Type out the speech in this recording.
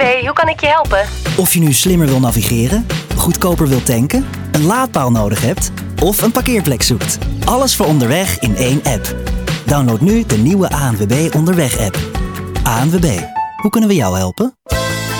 ANWB, hoe kan ik je helpen? Of je nu slimmer wil navigeren, goedkoper wil tanken, een laadpaal nodig hebt of een parkeerplek zoekt. Alles voor onderweg in één app. Download nu de nieuwe ANWB Onderweg app. ANWB, hoe kunnen we jou helpen?